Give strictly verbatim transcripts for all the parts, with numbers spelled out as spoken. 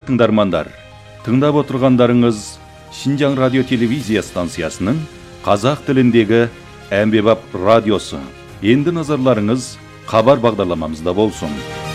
тыңдармандар, тыңдап отырғандарыңыз Шинжаң радио телевизия станциясының қазақ тіліндегі әмбебап радиосы. Енді назарларыңыз хабар бағдарламамызда болсын.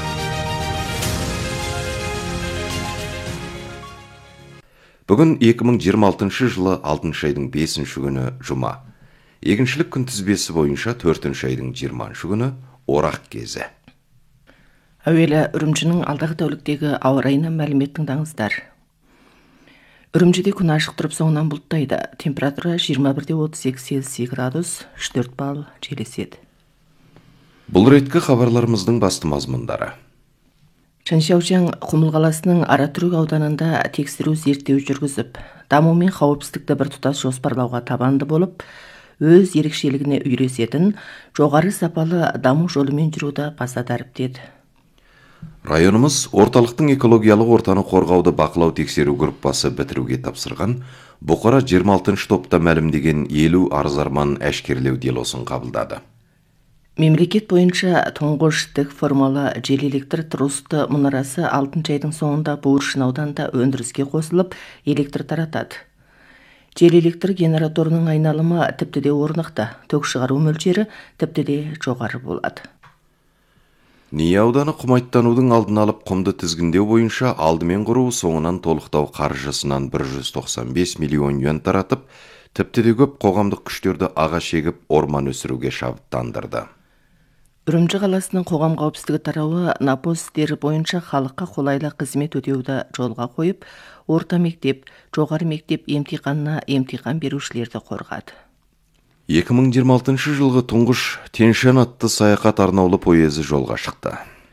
Бүгін екі мың жиырма алтыншы жылы алтыншы айдың бесінші күні жұма. Егіншілік күнтізбесі бойынша төртінші айдың жиырмасыншы күні орақ кезі. Әуелі Үрімжінің алдағы тәуліктегі ауа райынан мәлімет тыңдаңыздар. Үрімжіде күн ашық тұрып соңынан бұлттайды. Температура жиырма бір де отыз екі Цельсий градус, үш төрт балл жел еседі. Бұл реткі хабарларымыздың басты мазмұндары. Чаншаужаң Құмыл қаласының Аратүрік ауданында тексеру зерттеу жүргізіп, даму мен қауіпсіздікті бір тұтас жоспарлауға табанды болып, өз ерекшелігіне үйресетін жоғары сапалы даму жолымен жүруді баса дәріптеді. Районымыз орталықтың экологиялық ортаны қорғауды бақылау тексеру группасы бітіруге тапсырған, бұқара жиырма алтыншы топта мәлімдеген елу арыз-арман әшкерлеу делосын қабылдады. Мемлекет бойынша тұңғыш тік формалы жел электр трусты мұнарасы алтыншы айдың соңында Буыршын ауданында өндіріске қосылып, электр таратады. Жел электр генераторының айналымы тіпті де орнықты, ток шығару мөлшері тіпті де жоғары болады. Ния ауданы құмайттанудың алдын алып құмды тізгіндеу бойынша алдымен құру, соңынан толықтау қаржысынан бір жүз тоқсан бес миллион юан таратып, тіпті де көп қоғамдық күштерді аға шегіп орман өсіруге шабыттандырды. Үрімжі қаласының қоғам қауіпсіздігі тарауы напоз істері бойынша халыққа қолайлы қызмет өтеуді жолға қойып, орта мектеп, жоғары мектеп емтиханына емтихан берушілерді қорғады. екі мың жиырма алтыншы жылғы тұңғыш Тянь-Шань атты саяхат арнаулы пойызы жолға шықты.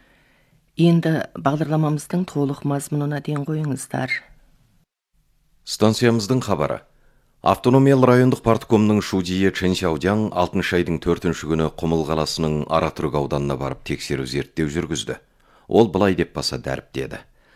Енді бағдарламамыздың толық мазмұнына ден қойыңыздар. Станциямыздың хабары. Автономиялы райондық парткомның шудийі Чэн Сяодяң алтыншы айдың төртінші күні Құмыл қаласының Аратүрік ауданына барып тексеру зерттеу жүргізді. Ол былай деп баса дәріптеді.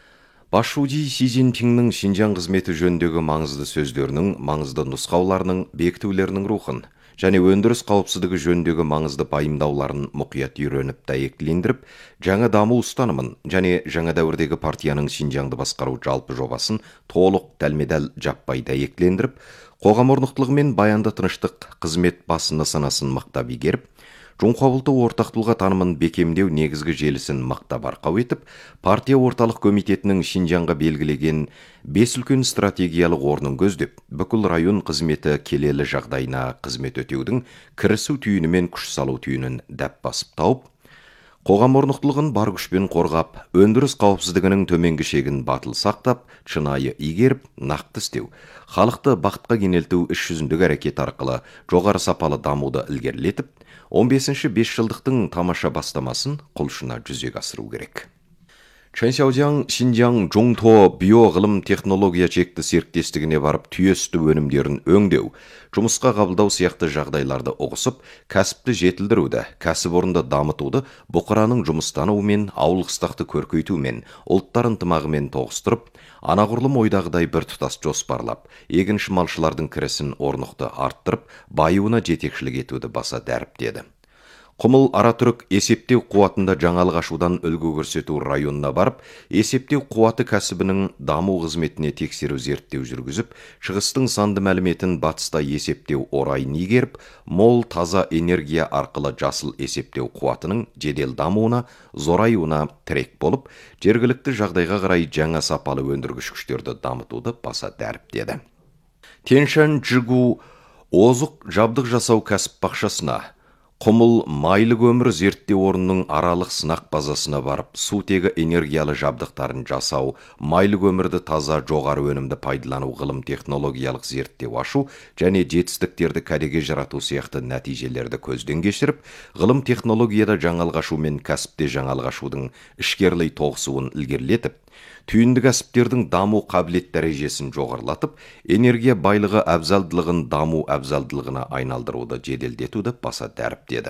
Бас шуди Си Цзиньпиннің Шинжаң қызметі жөніндегі маңызды сөздерінің, маңызды нұсқауларының, бекітулерінің рухын және өндіріс қауіпсіздігі жөніндегі маңызды пайымдауларын мұқият үйреніп дәйектілендіріп, жаңа даму ұстанымын және жаңа дәуірдегі партияның Шинжаңды басқару жалпы жобасын толық дәлме-дәл жаппай дәйектілендіріп, қоғам орнықтылығы мен баянды тыныштық қызмет басын нысанасын мықтап игеріп, Жоңқабылты ортақтылға танымын бекемдеу негізгі желісін мақтап арқау етіп, партия орталық комитетінің Шинжаңға белгілеген бес үлкен стратегиялық орнын көздеп, бүкіл район қызметі келелі жағдайына қызмет өтеудің кірісу түйіні мен күш салу түйінін дәп басып тауып, қоғам орнықтылығын бар күшпен қорғап, өндіріс қауіпсіздігінің төменгі шегін батыл сақтап, шынайы игеріп, нақты істеу, халықты бақытқа кенелту іс жүзіндегі әрекет арқылы жоғары сапалы дамуды ілгерілетіп, он бесінші бес жылдықтың тамаша бастамасын құлшына жүзеге асыру керек. Чэн Сяодяң Шинжаң Жоңто биоғылым технология чекті серіктестігіне барып түйесті өнімдерін өңдеу, жұмысқа қабылдау сияқты жағдайларды ұғысып, кәсіпті жетілдіруді, кәсіпорынды дамытуды бұқараның жұмыстануымен, ауыл қыстақты көркейтумен, ұлттар ынтымағымен тоғыстырып, анағұрлым ойдағыдай бір тұтас жоспарлап, егінші малшылардың кірісін орнықты арттырып, байуына жетекшілік етуді баса дәріптеді. Құмыл Аратүрік есептеу қуатында жаңалық ашудан үлгі көрсету районына барып, есептеу қуаты кәсібінің даму қызметіне тексеру зерттеу жүргізіп, шығыстың санды мәліметін батыста есептеу орайын игеріп, мол таза энергия арқылы жасыл есептеу қуатының жедел дамуына, зораюына тірек болып, жергілікті жағдайға қарай жаңа сапалы өндіргіш күштерді дамытуды баса дәріптеді. Тянь-Шань Жигу озық жабдық жасау кәсіп бақшасына, Құмыл майлы көмір зерттеу орнының аралық сынақ базасына барып, сутегі энергиялы жабдықтарын жасау, майлы көмірді таза жоғары өнімді пайдалану ғылым технологиялық зерттеу ашу және жетістіктерді кәдеге жарату сияқты нәтижелерді көзден кешіріп, ғылым технологияда жаңалық ашу мен кәсіпте жаңалық ашудың ішкерлей тоғысуын ілгерілетіп, түйінді кәсіптердің даму қабілет дәрежесін жоғарылатып, энергия байлығы әбзалдылығын даму әбзалдылығына айналдыруды жеделдетуді баса дәріптеді.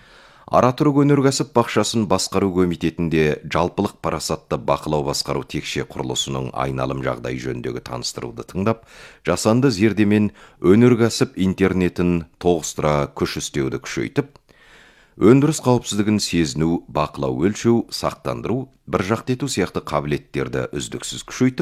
Аратүрік өнеркәсіп бақшасын басқару комитетінде жалпылық парасатты бақылау басқару текше құрылысының айналым жағдай жөніндегі таныстыруды тыңдап, жасанды зердемен өнеркәсіп интернетін тоғыстыра күш істеуді күшейтіп, өндіріс қауіпсіздігін сезіну, бақылау өлшеу, сақтандыру, бір жақты ету сияқты қабілеттерді үздіксіз күшейтіп,